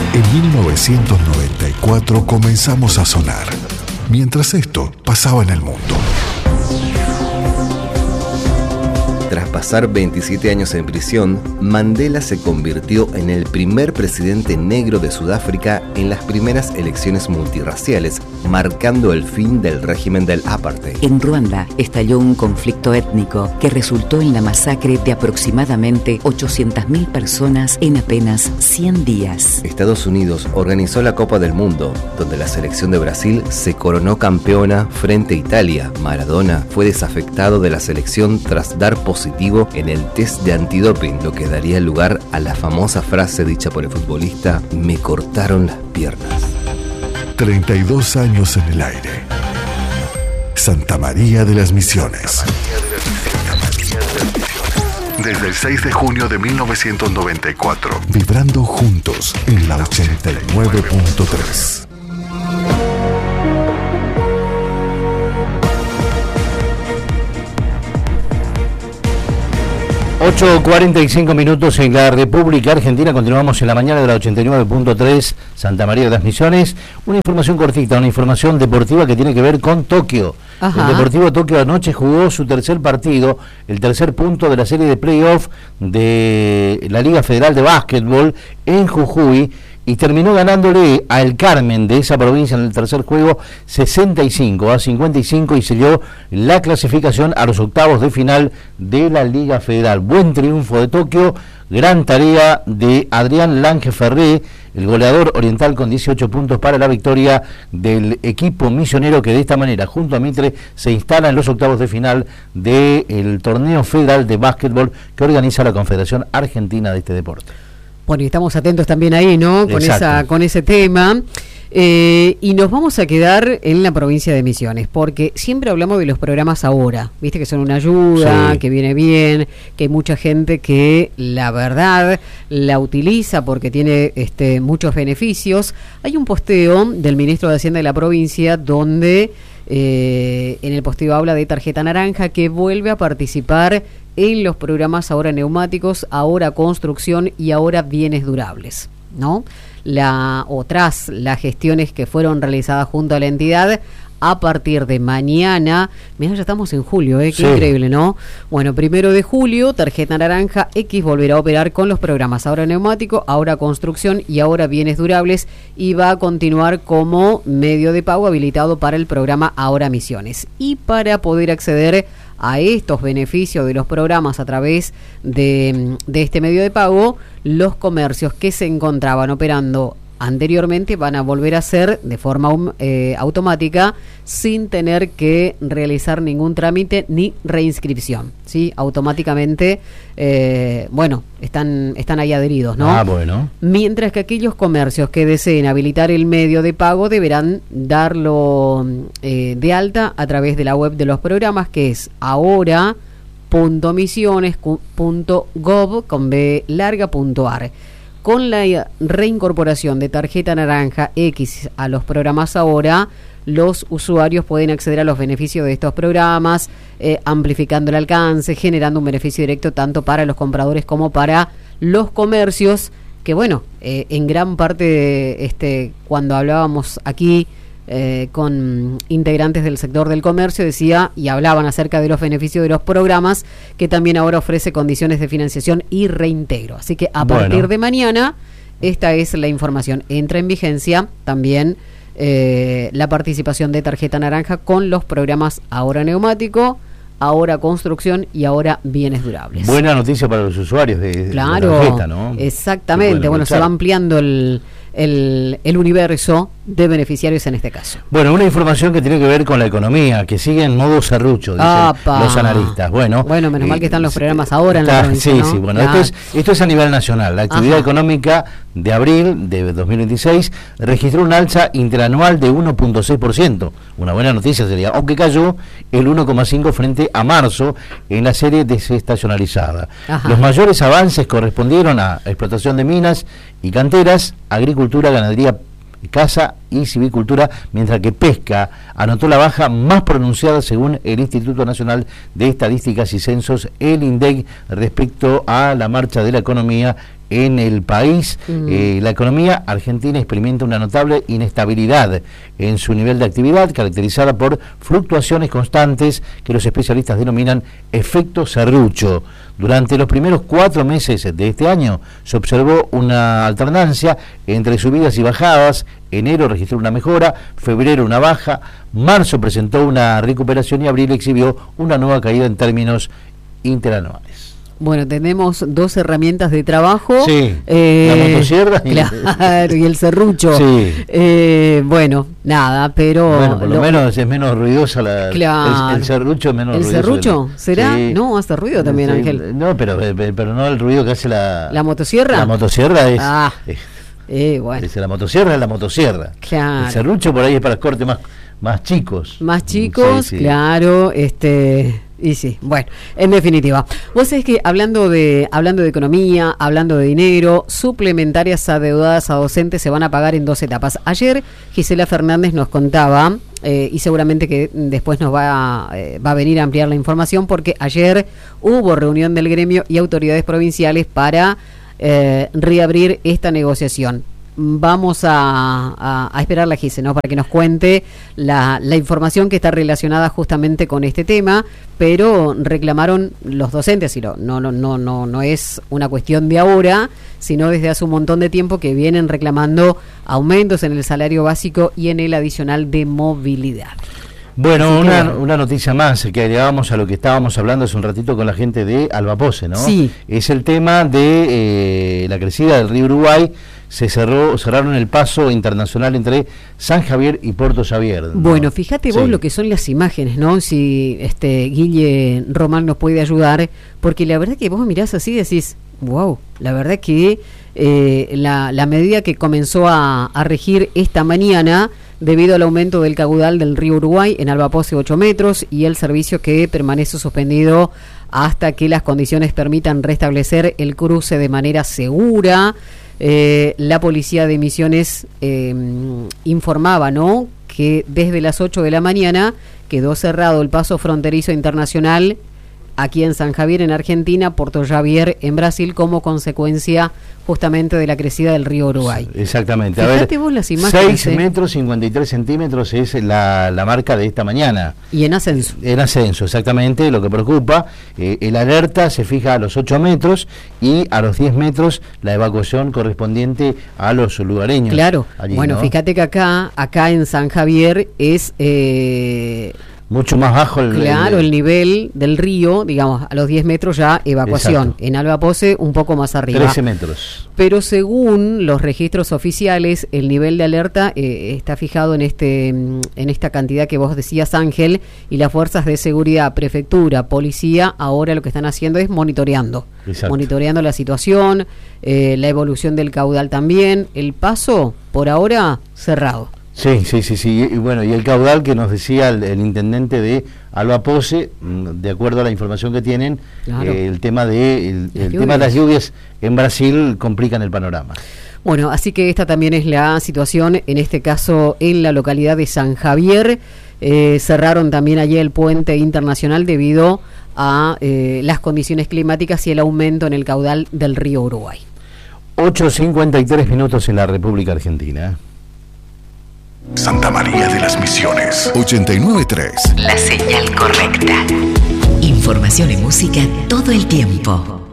En 1994 comenzamos a sonar, mientras esto pasaba en el mundo. Tras pasar 27 años en prisión, Mandela se convirtió en el primer presidente negro de Sudáfrica en las primeras elecciones multirraciales, marcando el fin del régimen del apartheid. En Ruanda estalló un conflicto étnico que resultó en la masacre de aproximadamente 800.000 personas en apenas 100 días. Estados Unidos organizó la Copa del Mundo, donde la selección de Brasil se coronó campeona frente a Italia. Maradona fue desafectado de la selección tras dar positivo en el test de antidoping, lo que daría lugar a la famosa frase dicha por el futbolista: me cortaron las piernas. 32 años en el aire. Santa María de las Misiones. Desde el 6 de junio de 1994. Vibrando juntos en la 89.3. 8:45 minutos en la República Argentina. Continuamos en la mañana de la 89.3 Santa María de las Misiones. Una información cortita, una información deportiva que tiene que ver con Tokio. Ajá. El Deportivo Tokio anoche jugó su tercer partido, el tercer punto de la serie de playoff de la Liga Federal de Básquetbol en Jujuy, y terminó ganándole al Carmen de esa provincia en el tercer juego 65-55 y selló la clasificación a los octavos de final de la Liga Federal. Buen triunfo de Tokio, gran tarea de Adrián Lange Ferré, el goleador oriental, con 18 puntos para la victoria del equipo misionero, que de esta manera, junto a Mitre, se instala en los octavos de final del torneo federal de básquetbol que organiza la Confederación Argentina de este deporte. Bueno, y estamos atentos también ahí, ¿no? Con ese tema. Y nos vamos a quedar en la provincia de Misiones, porque siempre hablamos de los programas ahora, viste que son una ayuda, sí, que viene bien, que hay mucha gente que la verdad la utiliza porque tiene muchos beneficios. Hay un posteo del ministro de Hacienda de la provincia donde en el posteo habla de Tarjeta Naranja, que vuelve a participar en los programas ahora neumáticos, ahora construcción y ahora bienes durables, ¿no? Tras las gestiones que fueron realizadas junto a la entidad, a partir de mañana, mirá, ya estamos en julio, qué increíble, ¿no? Bueno, 1 de julio, Tarjeta Naranja X volverá a operar con los programas ahora neumático, ahora construcción y ahora bienes durables, y va a continuar como medio de pago habilitado para el programa Ahora Misiones. Y para poder acceder a estos beneficios de los programas a través de este medio de pago, los comercios que se encontraban operando anteriormente van a volver a hacer de forma automática, sin tener que realizar ningún trámite ni reinscripción, ¿sí? Automáticamente, están ahí adheridos, ¿no? Bueno. Mientras que aquellos comercios que deseen habilitar el medio de pago deberán darlo de alta a través de la web de los programas, que es ahora.misiones.gov.ar. Con la reincorporación de Tarjeta Naranja X a los programas ahora, los usuarios pueden acceder a los beneficios de estos programas, amplificando el alcance, generando un beneficio directo tanto para los compradores como para los comercios, que en gran parte, cuando hablábamos aquí con integrantes del sector del comercio, decía y hablaban acerca de los beneficios de los programas, que también ahora ofrece condiciones de financiación y reintegro. Así que a partir de mañana, esta es la información. Entra en vigencia también la participación de Tarjeta Naranja con los programas Ahora Neumático, Ahora Construcción y Ahora Bienes Durables. Buena noticia para los usuarios de la tarjeta, ¿no? Exactamente. Se va ampliando el universo de beneficiarios en este caso. Bueno, una información que tiene que ver con la economía, que sigue en modo serrucho, dicen los analistas. Bueno, menos mal que están los programas ahora en la provincia, ¿no? Sí, bueno, esto es a nivel nacional. La actividad económica de abril de 2026 registró un alza interanual de 1.6%. Una buena noticia sería, aunque cayó el 1.5% frente a marzo en la serie desestacionalizada. Los mayores avances correspondieron a explotación de minas y canteras, agricultura, ganadería, caza y silvicultura, mientras que pesca anotó la baja más pronunciada según el Instituto Nacional de Estadísticas y Censos, el INDEC, respecto a la marcha de la economía en el país. La economía argentina experimenta una notable inestabilidad en su nivel de actividad, caracterizada por fluctuaciones constantes que los especialistas denominan efecto serrucho. Durante los primeros 4 meses de este año se observó una alternancia entre subidas y bajadas. Enero registró una mejora, febrero una baja, marzo presentó una recuperación y abril exhibió una nueva caída en términos interanuales. Bueno, tenemos 2 herramientas de trabajo. Sí, la motosierra. Claro, y el serrucho. Sí. Bueno, nada, pero... Bueno, por lo menos es menos ruidosa el serrucho es menos ruidoso. ¿El serrucho? ¿Será? Sí. No, hace ruido también, sí, Ángel. No, pero no el ruido que hace ¿La motosierra? La motosierra es... Bueno. La motosierra es la motosierra. Claro. El serrucho por ahí es para cortes más chicos. Más chicos, sí. Claro, y sí, bueno, en definitiva, vos sabés que hablando de economía, hablando de dinero, suplementarias adeudadas a docentes se van a pagar en 2 etapas. Ayer Gisela Fernández nos contaba, y seguramente que después nos va a venir a ampliar la información, porque ayer hubo reunión del gremio y autoridades provinciales para reabrir esta negociación. Vamos a esperar la Gise, ¿no? Para que nos cuente la información que está relacionada justamente con este tema, pero reclamaron los docentes, y no es una cuestión de ahora, sino desde hace un montón de tiempo que vienen reclamando aumentos en el salario básico y en el adicional de movilidad. Bueno, una noticia más que agregábamos a lo que estábamos hablando hace un ratito con la gente de Albapose, ¿no? Sí. Es el tema de la crecida del río Uruguay. Cerraron el paso internacional entre San Javier y Puerto Xavier, ¿no? Bueno, fíjate vos lo que son las imágenes, ¿no? Si Guille Román nos puede ayudar, porque la verdad que vos mirás así y decís, wow, la verdad que la medida que comenzó a regir esta mañana, debido al aumento del caudal del río Uruguay en Albapose 8 metros y el servicio que permanece suspendido hasta que las condiciones permitan restablecer el cruce de manera segura. La policía de Misiones informaba, ¿no?, que desde las 8 de la mañana quedó cerrado el paso fronterizo internacional aquí en San Javier, en Argentina, Puerto Xavier, en Brasil, como consecuencia justamente de la crecida del río Uruguay. Exactamente. Fíjate vos las imágenes. 6 metros 53 centímetros es la marca de esta mañana. Y en ascenso. En ascenso, exactamente, lo que preocupa. El alerta se fija a los 8 metros y a los 10 metros la evacuación correspondiente a los lugareños. Claro. Allí, bueno, ¿no? Fíjate que acá en San Javier es... mucho más bajo el nivel del río, digamos, a los 10 metros ya evacuación. Exacto. En Albapose un poco más arriba. 13 metros. Pero según los registros oficiales, el nivel de alerta está fijado en esta cantidad que vos decías, Ángel, y las fuerzas de seguridad, prefectura, policía, ahora lo que están haciendo es monitoreando la situación, la evolución del caudal también, el paso por ahora cerrado. Sí. Y bueno, y el caudal que nos decía el intendente de Albapose, de acuerdo a la información que tienen, claro, el tema de las lluvias en Brasil complican el panorama. Bueno, así que esta también es la situación, en este caso en la localidad de San Javier. Cerraron también allí el puente internacional debido a las condiciones climáticas y el aumento en el caudal del río Uruguay. 8:53 minutos en la República Argentina. Santa María de las Misiones, 89.3. La señal correcta. Información y música todo el tiempo.